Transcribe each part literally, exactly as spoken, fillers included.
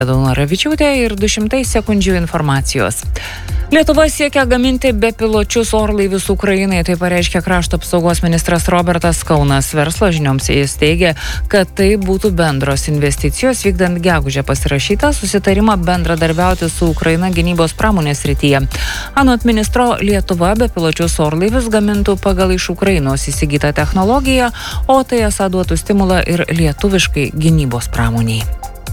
Daunoravičiūtė ir du šimtai sekundžių informacijos. Lietuva siekia gaminti bepiločius orlaivius Ukrainai, tai pareiškė krašto apsaugos ministras Robertas Kaunas. Verslo žinioms jis teigia, kad tai būtų bendros investicijos vykdant gegužę pasirašytą susitarimą bendradarbiauti su Ukraina gynybos pramonės srityje. Anot ministro, Lietuva bepiločius orlaivius gamintų pagal iš Ukrainos įsigytą technologiją, o tai esą duotų stimulą ir lietuviškai gynybos pramoniai.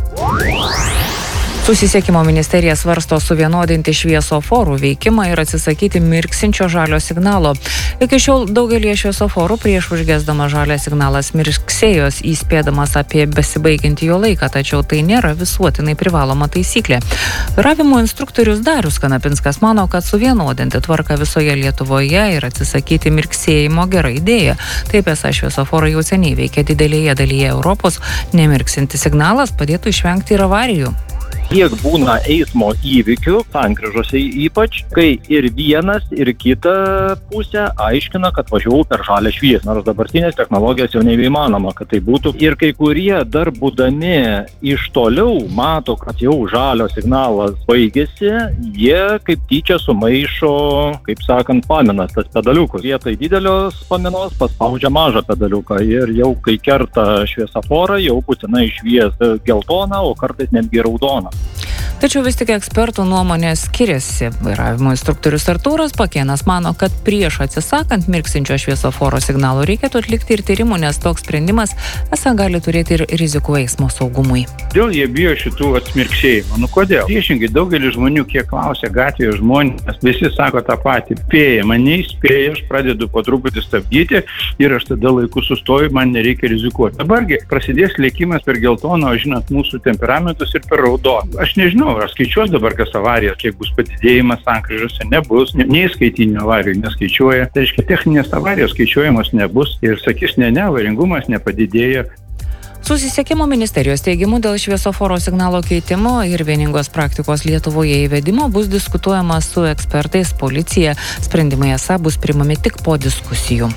Susisiekimo ministerija svarsto suvienodinti šviesoforų veikimą ir atsisakyti mirksinčio žalio signalo. Iki šiol daugelie šviesoforų prieš užgesdama žalią signalas mirksėjos, įspėdamas apie besibaigiantį jo laiką, tačiau tai nėra visuotinai privaloma taisyklė. Vairavimo instruktorius Darius Kanapinskas mano, kad suvienodinti tvarką visoje Lietuvoje ir atsisakyti mirksėjimo gera idėja. Taip esą šviesoforai jau seniai veikia didelėje dalyje Europos, nemirksinti signalas padėtų išvengti ir avarijų. Kiek būna eismo įvykių, sankryžose ypač, kai ir vienas, ir kita pusė aiškina, kad važiavau per žalią šviesą. Nors dabartinės technologijos jau nebeįmanoma, kad tai būtų. Ir kai kurie dar būdami iš toliau mato, kad jau žalio signalas baigėsi, jie kaip tyčia sumaišo, kaip sakant, paminas tas pedaliukus. Vietoj didelios paminos paspaudžia mažą pedaliuką ir jau kai kerta šviesoforą, jau būtinai švies geltoną, o kartais netgi raudoną. Tačiau vis tik ekspertų nuomonė skiriasi. Vairavimo instruktorius Artūras Pakėnas mano, kad prieš atsisakant mirksinčio šviesoforo signalų reikėtų atlikti ir tyrimų, nes toks sprendimas esą gali turėti ir rizikų eismo saugumui. Dėl jie bijo šitų atsmirksėjimų. Nu kodėl? Priešingai, daugelis žmonių, kiek klausia gatvėje žmonės, visi sako tą patį. Spėja, mane įspėja, aš pradedu po truputį stabdyti ir aš tada laiku sustoju, man nereikia rizikuoti. Dabargi prasidės lėkimas per geltoną, žinot, mūsų temperamentus ir per raudoną. Aš nežinau, ar skaičiuos dabar kas avarijas, kiek bus padidėjimas sankryžose, nebus, nei skaitinių avarijų neskaičiuoja. Tai reiškia, techninės avarijos skaičiuojamos nebus ir sakys, ne, ne, avaringumas nepadidėja. Susisiekimo ministerijos teigimu dėl šviesoforo signalo keitimo ir vieningos praktikos Lietuvoje įvedimo bus diskutuojama su ekspertais, policija. Sprendimai esą bus priimami tik po diskusijų.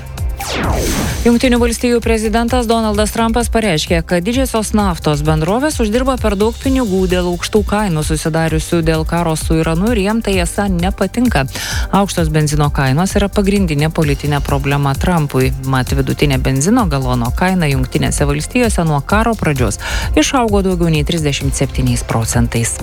Jungtinių valstijų prezidentas Donaldas Trumpas pareiškė, kad didžiosios naftos bendrovės uždirba per daug pinigų dėl aukštų kainų susidariusių dėl karo su Iranu ir jiem tai esą nepatinka. Aukštos benzino kainos yra pagrindinė politinė problema Trumpui. Mat vidutinė benzino galono kaina Jungtinėse valstijose nuo karo pradžios išaugo daugiau nei trisdešimt septyniais procentais.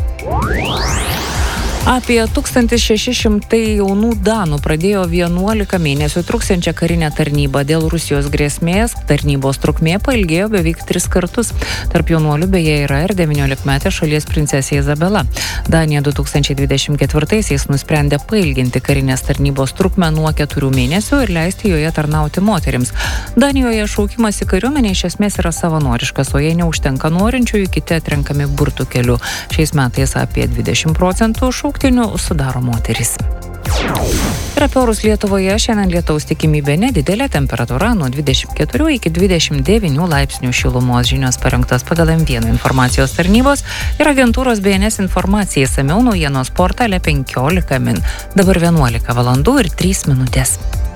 Apie tūkstantis šeši šimtai jaunų danų pradėjo vienuolika mėnesių truksiančią karinę tarnybą. Dėl Rusijos grėsmės tarnybos trukmė pailgėjo beveik tris kartus. Tarp jaunuolių beje yra ir devyniolikmetė šalies princesė Izabela. Danija du tūkstančiai dvidešimt ketvirtaisiais nusprendė pailginti karinės tarnybos trukmę nuo keturių mėnesių ir leisti joje tarnauti moterims. Danijoje šaukimas į kariuomenę iš esmės yra savanoriškas, o jei neužtenka norinčiųjų, kiti atrenkami burtų keliu. Šiais metais apie dvidešimt procentų šauktinių sudaro moterys. Ir apie orus Lietuvoje šiandien lietaus tikimybė nedidelė, temperatūra nuo dvidešimt keturių iki dvidešimt devynių laipsnių šilumos. Žinios parengtos pagal M vienas informacijos tarnybos ir agentūros B N S informacijai išsamiau naujienos portale penkiolika min. Dabar vienuolika valandų ir trys minutės.